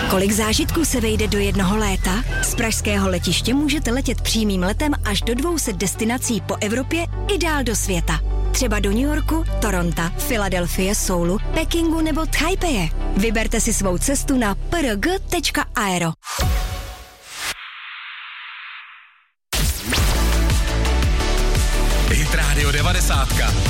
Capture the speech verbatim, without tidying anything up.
Kolik zážitků se vejde do jednoho léta? Z pražského letiště můžete letět přímým letem až do dvou set destinací po Evropě i dál do světa. Třeba do New Yorku, Toronto, Filadelfie, Soulu, Pekingu nebo Taipeje. Vyberte si svou cestu na p r g tečka aero. Hit Radio devadesát.